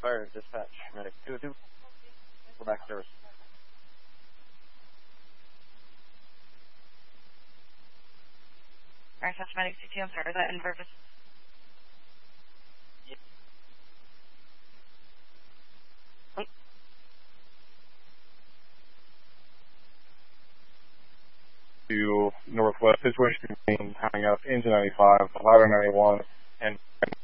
fire, dispatch, medic 202. We're back service. Alright, that's medic 2, I'm sorry, is that in purpose? To northwest, situation being hanging up, engine 95, ladder 91, and